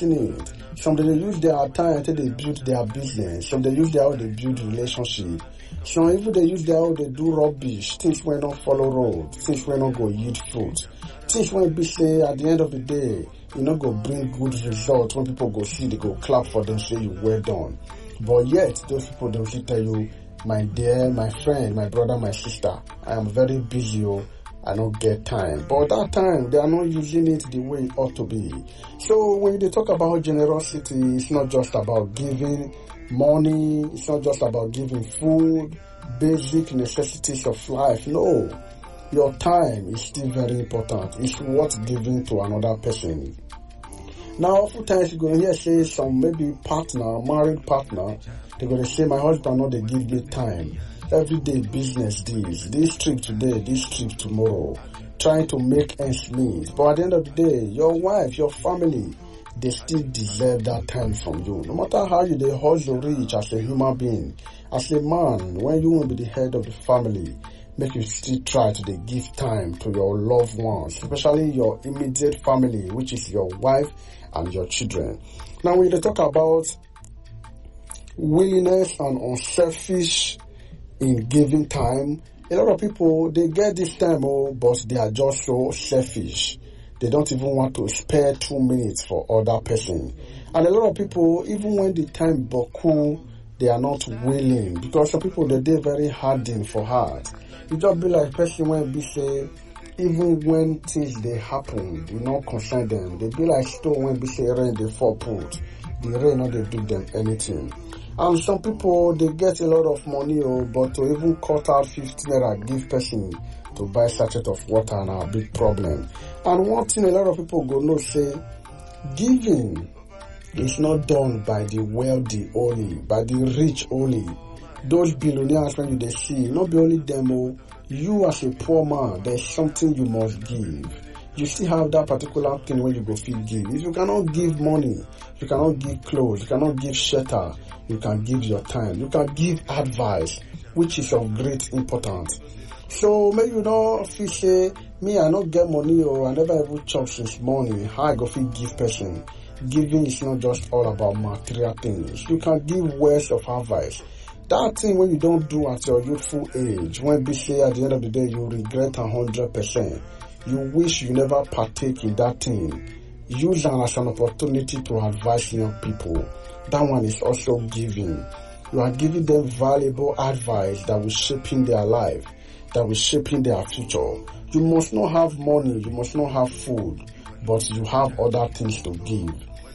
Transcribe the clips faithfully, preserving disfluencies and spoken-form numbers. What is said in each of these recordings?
destiny. Some they use their time until they build their business. Some they use their how they build relationship. Some even they use their how they do rubbish. Things when not follow road. Things when not go yield fruit. Things when be say at the end of the day, you not go bring good results. When people go see, they go clap for them, say you well done. But yet those people they will tell you, my dear, my friend, my brother, my sister, I am very busy. Oh, I don't get time. But that time, they are not using it the way it ought to be. So when they talk about generosity, it's not just about giving money. It's not just about giving food, basic necessities of life. No. Your time is still very important. It's worth giving to another person. Now, oftentimes you go hear say some maybe partner, married partner, they're going to say, my husband, no, they give me time. Everyday business deals, this trip today, this trip tomorrow, trying to make ends meet. But at the end of the day, your wife, your family, they still deserve that time from you. No matter how you they hustle reach as a human being, as a man, when you will be the head of the family, make you still try to they give time to your loved ones, especially your immediate family, which is your wife and your children. Now, when they talk about willingness and unselfish in giving time, a lot of people, they get this time, oh, but they are just so selfish. They don't even want to spare two minutes for other person. And a lot of people, even when the time boku, they are not willing, because some people, they are very hardened for heart. You just be like person when be say, even when things they happen, you not concern them. They be like stone when be say rain they fall put. The rain not they do them anything. And some people, they get a lot of money, oh, but to even cut out fifty naira, give person to buy sachet of water now, a big problem. And one thing a lot of people go know say, giving is not done by the wealthy only, by the rich only. Those billionaires when you they see, not be only them, oh, you as a poor man, there's something you must give. You still have that particular thing when you go feel give. If you cannot give money, you cannot give clothes, you cannot give shelter, you can give your time, you can give advice, which is of great importance. So maybe you don't feel say, me I not get money or I never even chop since morning, how I go feel give person. Giving is not just all about material things. You can give words of advice. That thing when you don't do at your youthful age, when be say at the end of the day you regret a hundred percent. You wish you never partake in that thing. Use it as an opportunity to advise young people. That one is also giving. You are giving them valuable advice that will shape in their life, that will shape in their future. You must not have money, you must not have food, but you have other things to give.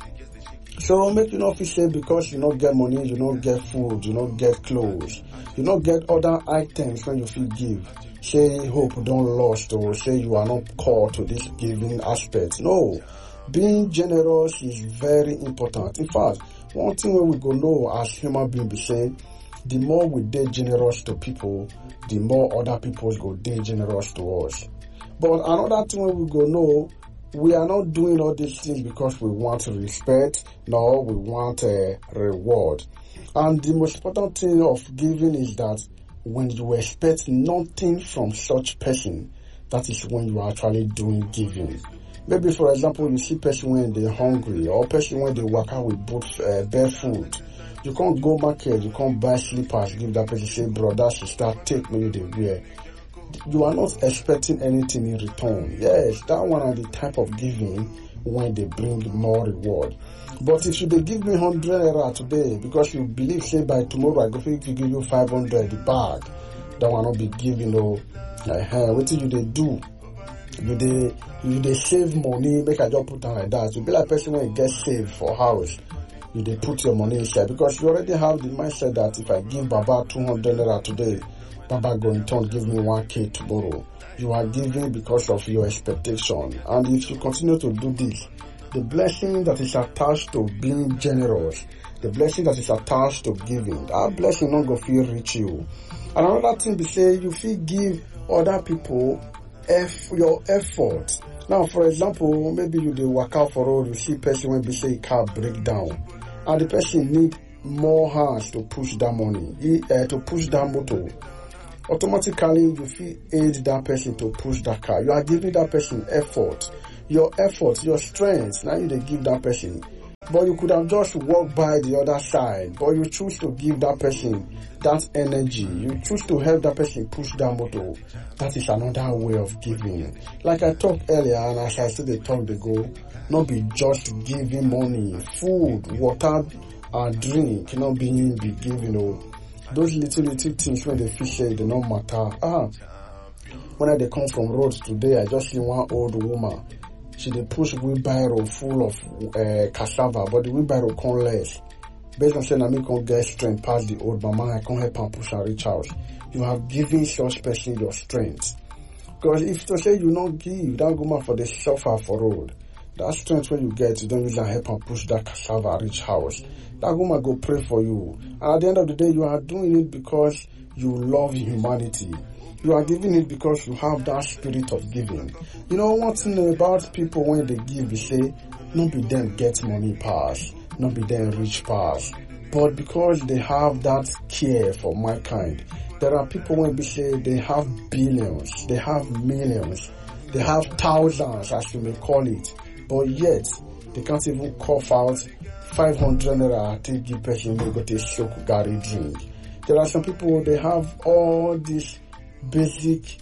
So make you not feel say because you not get money, you not get food, you not get clothes, you not get other items when you feel give. Say hope don't lost or say you are not called to this giving aspect. No, being generous is very important. In fact, one thing when we go know as human beings be saying, the more we dey generous to people, the more other people go dey generous to us. But another thing when we go know, we are not doing all these things because we want respect, nor we want a reward. And the most important thing of giving is that when you expect nothing from such person, that is when you are actually doing giving. Maybe for example, you see person when they're hungry, or person when they work out with both uh, bare food. You can't go market, you can't buy slippers, give that person, say, brother, sister, take me they wear. You are not expecting anything in return. Yes, that one are the type of giving when they bring more reward. But if you they give me one hundred naira today because you believe say by tomorrow I go to give you five hundred the bag, that one not be giving no. Uh, what you they do? You they you they save money, make a job put down like that. You be like person when you get saved for house, you they put your money inside because you already have the mindset that if I give Baba two hundred naira today, Baba going to give me one K tomorrow. You are giving because of your expectation. And if you continue to do this, the blessing that is attached to being generous, the blessing that is attached to giving, that blessing not going to feel reach you. And another thing be say, you feel give other people F, your effort. Now, for example, maybe you dey work out for all, you see person when be say a car break down, and the person need more hands to push that money, he, uh, to push that motor. Automatically, you feel aid that person to push that car. You are giving that person effort. Your effort, your strength, now you they give that person. but you could have just walked by the other side, but you choose to give that person that energy. You choose to help that person push that motor. That is another way of giving. Like I talked earlier, and as I said, they talk, they go, not be just giving money, food, water, and drink, not being be giving, you know, those little, little things when they feel say they don't matter. Ah, when I they come from roads today, I just see one old woman. She dey push wheelbarrow full of uh, cassava, but the wheelbarrow come less. Based on saying I me can't get strength past the old mama, I can't help her push and reach out. You have given such person your strength. Because if to say you not give, that woman for the suffer for road. That strength when you get, you don't use and help her push that cassava reach house. That woman go pray for you. And at the end of the day, you are doing it because you love humanity. You are giving it because you have that spirit of giving. You know, one thing about people when they give, they say, not be them get money pass, not be them rich pass, but because they have that care for mankind. There are people when they say they have billions, they have millions, they have thousands, as you may call it, but yet they can't even cough out five hundred naira to give person they go to soak Gary drink. There are some people, they have all these basic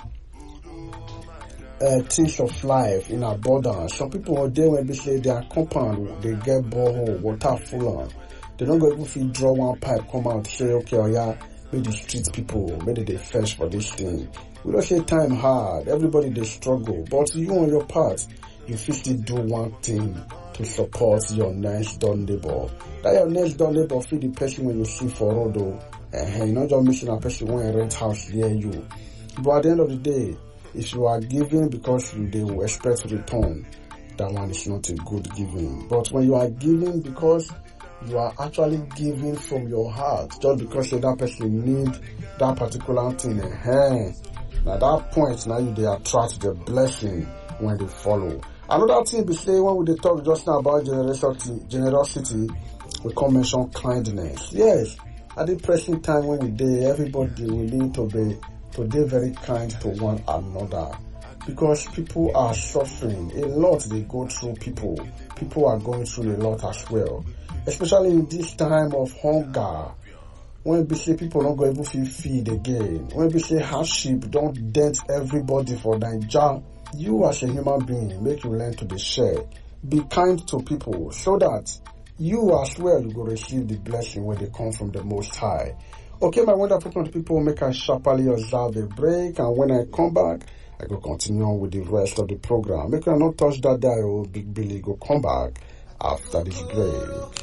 uh, things of life in abundance. Some people are there when they say they are compound, they get borehole, water full on. They don't go even feel draw one pipe, come out, say, okay, oh yeah, maybe the street people, maybe they fetch for this thing. We don't say time hard, everybody they struggle, but you on your part, you feel still do one thing to support your next door neighbor. That your next door neighbor feel the person when you see for road, though. Uh, you're not just missing a person when you rent house near you. But at the end of the day, if you are giving because you they will expect return, that one is not a good giving. But when you are giving because you are actually giving from your heart, just because that person need that particular thing, uh, now that point, now you they attract the blessing when they follow. Another thing we say when we talk just now about generosity, generosity, we come mention kindness. Yes. At the present time when we day, everybody will need to be to be very kind to one another, because people are suffering a lot. They go through people. People are going through a lot as well, especially in this time of hunger. When we say people don't go able to feed again, when we say hardship don't dent everybody for that job, you as a human being make you learn to be share. Be kind to people so that you as well, you go receive the blessing when they come from the Most High. Okay, my wonderful people, make I sharply observe a break, and when I come back, I go continue on with the rest of the program. Make I not touch that dial, Big Billy go come back after this break.